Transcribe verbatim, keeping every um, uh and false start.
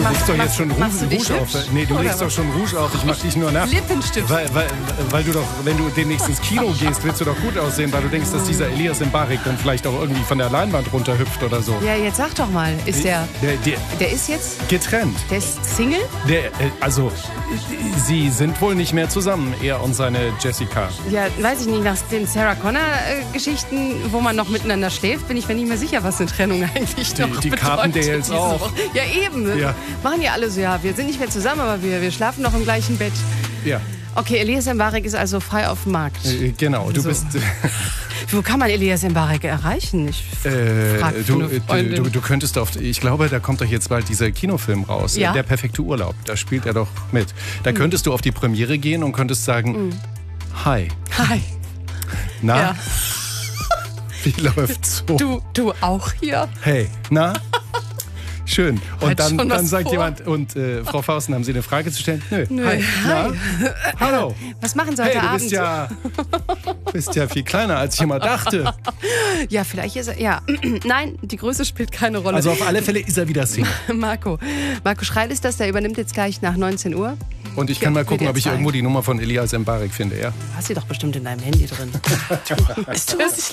legst doch jetzt machst- schon machst du Rouge, dich Rouge hübsch? auf. Nee, du Oder legst doch was? schon Rouge auf. Ich mach dich nur nach. Lippenstift. Weil, weil, weil du doch, wenn du demnächst ins Kino gehst, willst du doch gut aussehen, weil du denkst, dass dieser Elias Mbarek dann vielleicht auch irgendwie von der Leinwand runterhüpft oder so. Ja, jetzt sag doch mal, ist der, Der, der, der ist jetzt, getrennt. der ist Single? Der, äh, also, sie sind wohl nicht mehr zusammen, er und seine Jessica. Ja, weiß ich nicht, nach den Sarah Connor-Geschichten, wo man noch miteinander schläft, bin ich mir nicht mehr sicher, was eine Trennung eigentlich Die- noch die bedeutet. Carpendales diese auch. Woche. Ja, eben. Ja. Machen ja alle so, ja, wir sind nicht mehr zusammen, aber wir, wir schlafen noch im gleichen Bett. Ja, Okay, Elias Mbarek ist also frei auf dem Markt. äh, genau. Du So. bist. Wo kann man Elias Mbarek erreichen? Ich Äh, frag für du, eine äh, Freundin. du, du könntest auf. Ich glaube, da kommt doch jetzt bald dieser Kinofilm raus. Ja? Der perfekte Urlaub. Da spielt er doch mit. Da könntest du auf die Premiere gehen und könntest sagen: Hi. Hi. Na? Ja. Wie läuft's so? Du, du auch hier? Hey, na? Schön. Und Hat dann, schon dann was sagt vor. jemand, und äh, Frau Fausten, haben Sie eine Frage zu stellen? Nö. Nö. Hi. Na? Hallo. Was machen Sie heute Hey, du Abend? bist ja, bist ja viel kleiner, als ich immer dachte. Ja, vielleicht ist er. Ja, nein, die Größe spielt keine Rolle. Also auf alle Fälle ist er wieder Single. Marco. Marco Schreil ist das, der übernimmt jetzt gleich nach neunzehn Uhr. Und ich kann mal gucken, ob ich W D R zwei. irgendwo die Nummer von Elias Mbarek finde, ja? Du hast sie doch bestimmt in deinem Handy drin. Tschüss.